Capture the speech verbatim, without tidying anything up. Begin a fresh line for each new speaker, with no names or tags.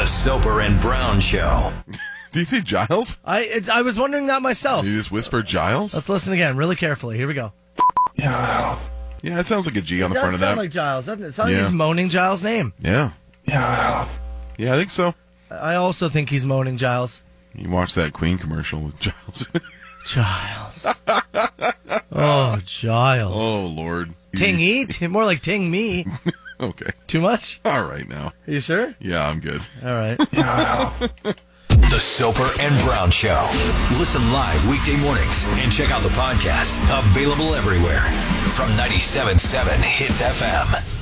The Soper and Brown Show.
Do you say Giles?
I it, I was wondering that myself.
You just whisper Giles?
Let's listen again, really carefully. Here we go.
Yeah, it sounds like a G on
It
the
does
front of
sound
that.
like Giles, doesn't it? It sounds
Yeah.
like he's moaning Giles' name.
Yeah. Yeah. Yeah, I think so.
I also think he's moaning Giles.
You watch that Queen commercial with Giles.
Giles. Oh, Giles.
Oh, Lord.
Ting eat? More like ting me.
Okay.
Too much?
All right now.
Are you sure?
Yeah, I'm good.
All right.
The Soper and Brown Show. Listen live weekday mornings and check out the podcast. Available everywhere. From ninety-seven point seven Hits F M.